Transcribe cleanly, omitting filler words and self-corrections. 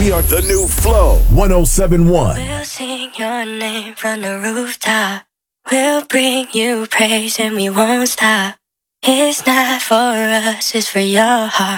We are the new Flow 1071. We'll sing your name from the rooftop. We'll bring you praise and we won't stop. It's not for us, it's for your heart.